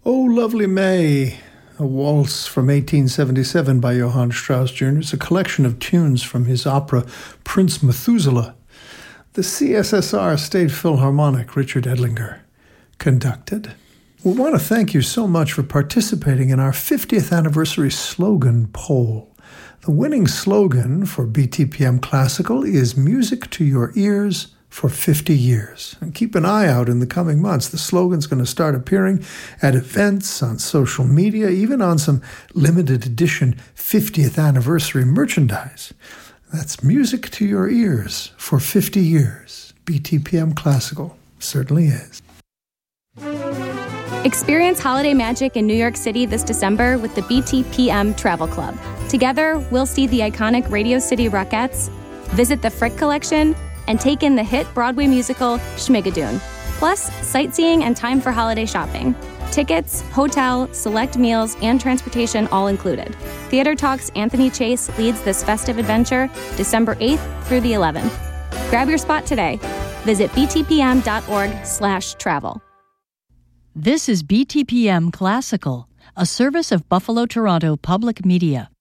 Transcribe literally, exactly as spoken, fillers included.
Oh, Lovely May, a waltz from eighteen seventy-seven by Johann Strauss Junior It's a collection of tunes from his opera Prince Methuselah. The C S S R State Philharmonic, Richard Edlinger, conducted. We want to thank you so much for participating in our fiftieth anniversary slogan poll. The winning slogan for B T P M Classical is Music to Your Ears for fifty years. And keep an eye out in the coming months. The slogan's going to start appearing at events, on social media, even on some limited edition fiftieth anniversary merchandise. That's Music to Your Ears for fifty years. B T P M Classical certainly is. Experience holiday magic in New York City this December with the B T P M Travel Club. Together, we'll see the iconic Radio City Rockettes, visit the Frick Collection, and take in the hit Broadway musical Schmigadoon. Plus, sightseeing and time for holiday shopping. Tickets, hotel, select meals, and transportation all included. Theater Talk's Anthony Chase leads this festive adventure December eighth through the eleventh. Grab your spot today. Visit btpm.org slash travel. This is B T P M Classical, a service of Buffalo Toronto Public Media.